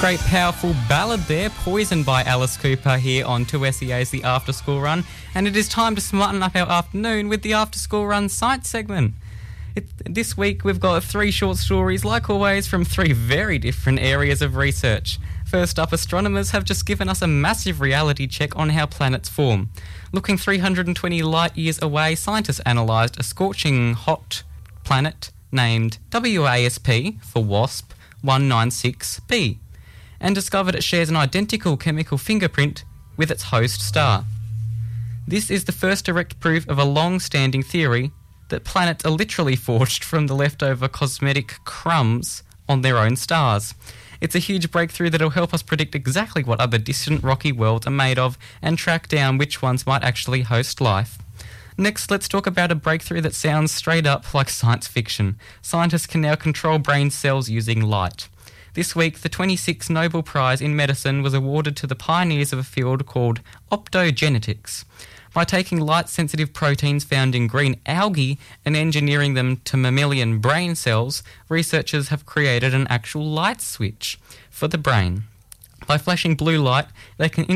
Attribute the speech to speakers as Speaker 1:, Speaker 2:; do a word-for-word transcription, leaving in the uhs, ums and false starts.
Speaker 1: Great powerful ballad there, Poison by Alice Cooper here on two S E A's The After School Run, and it is time to smarten up our afternoon with the After School Run Science segment. It, this week we've got three short stories, like always, from three very different areas of research. First up, astronomers have just given us a massive reality check on how planets form. Looking three hundred twenty light years away, scientists analysed a scorching hot planet named WASP, for WASP, one ninety-six b, and discovered it shares an identical chemical fingerprint with its host star. This is the first direct proof of a long-standing theory that planets are literally forged from the leftover cosmetic crumbs on their own stars. It's a huge breakthrough that will help us predict exactly what other distant rocky worlds are made of and track down which ones might actually host life. Next, let's talk about a breakthrough that sounds straight up like science fiction. Scientists can now control brain cells using light. This week, the twenty-sixth Nobel Prize in Medicine was awarded to the pioneers of a field called optogenetics. By taking light-sensitive proteins found in green algae and engineering them to mammalian brain cells, researchers have created an actual light switch for the brain. By flashing blue light, they can